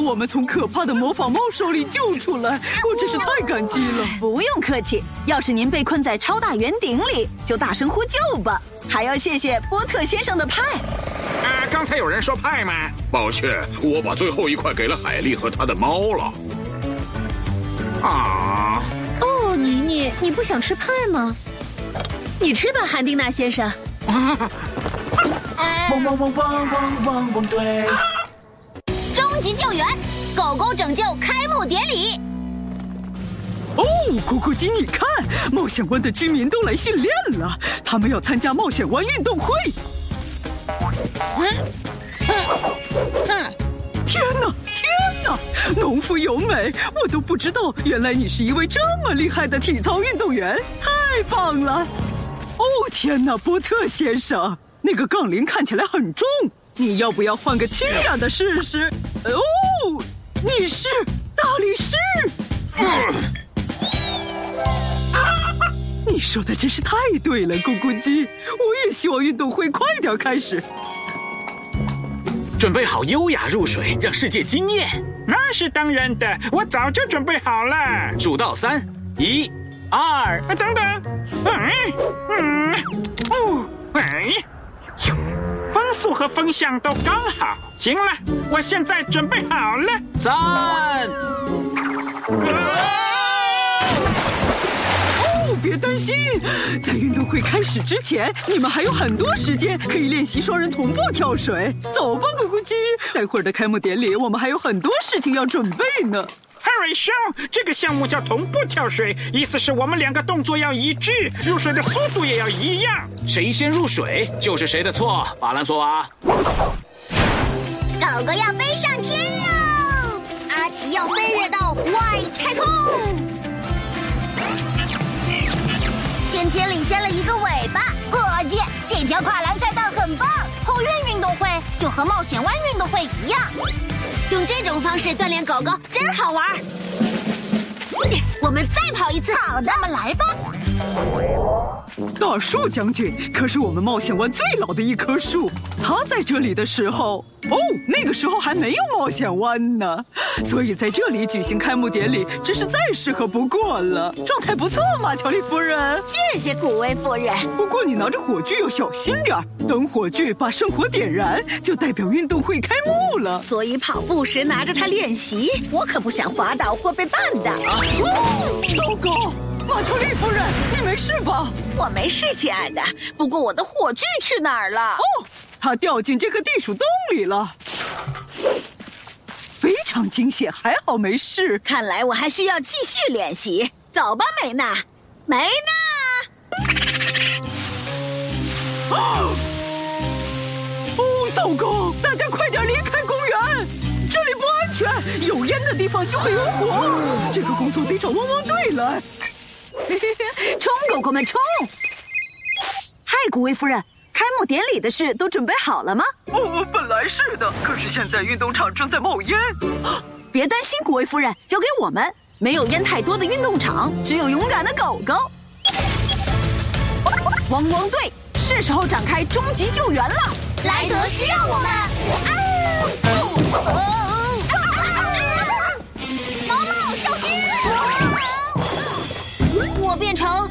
我们从可怕的模仿猫手里救出来，我真是太感激了。 不用客气，要是您被困在超大圆顶里，就大声呼救吧。还要谢谢波特先生的派。 刚才有人说派吗？抱歉，我把最后一块给了海莉和她的猫了。 哦，妮妮，你不想吃派吗？你吃吧，韩丁纳先生。 汪汪汪汪汪汪汪队！ 终极救援，狗狗拯救开幕典礼。 哦，咕咕鸡，你看，冒险湾的居民都来训练了，他们要参加冒险湾运动会。天哪，天哪！农夫有美，我都不知道，原来你是一位这么厉害的体操运动员，太棒了！哦，天哪，波特先生，那个杠铃看起来很重，你要不要换个轻点的试试？哦，你是大力士。你说的真是太对了，咕咕鸡，我也希望运动会快点开始。 准备好优雅入水，让世界惊艳。 那是当然的，我早就准备好了。 数到3，1、2。 等等，风速和风向都刚好。行了，我现在准备好了。 3。 别担心，在运动会开始之前，你们还有很多时间可以练习双人同步跳水。走吧，咕咕鸡，待会儿的开幕典礼，我们还有很多事情要准备呢。 Harry 兄，这个项目叫同步跳水，意思是我们2个动作要一致，入水的速度也要一样。 谁先入水就是谁的错。法兰索瓦， 狗狗要飞上天喽！阿奇要飞跃到外太空。天天领先了一个尾巴，过界！这条跨栏赛道很棒。后院运动会就和冒险湾运动会一样，用这种方式锻炼狗狗真好玩。我们再跑一次。好的，那么来吧。 大树将军可是我们冒险湾最老的一棵树，他在这里的时候，那个时候还没有冒险湾呢，所以在这里举行开幕典礼真是再适合不过了。状态不错嘛，乔丽夫人。 谢谢古威夫人。 不过你拿着火炬要小心点，等火炬把圣火点燃，就代表运动会开幕了。 所以跑步时拿着它练习，我可不想滑倒或被绊倒。 糟糕！马乔丽夫人，你没事吧？ 我没事，亲爱的。不过我的火炬去哪儿了？ 它掉进这个地鼠洞里了。非常惊险，还好没事。 看来我还需要继续练习。走吧，美娜。美娜！ 糟糕！大家快点离开公园，这里不安全，有烟的地方就会有火。这个工作得找汪汪队来。 冲，狗狗们冲！嗨，古威夫人，开幕典礼的事都准备好了吗？ 本来是的，可是现在运动场正在冒烟。 别担心，古威夫人，交给我们。没有烟太多的运动场，只有勇敢的狗狗。汪汪队，是时候展开终极救援了。 莱德需要我们。毛毛，小心！我变成